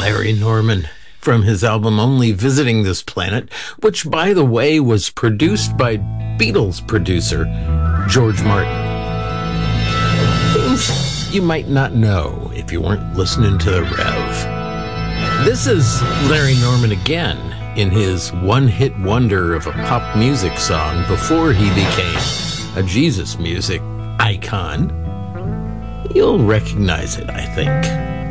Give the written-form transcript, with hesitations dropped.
Larry Norman from his album Only Visiting This Planet, which, by the way, was produced by Beatles producer George Martin. Things you might not know if you weren't listening to the Rev. This is Larry Norman again in his one-hit wonder of a pop music song before he became a Jesus music icon. You'll recognize it, I think.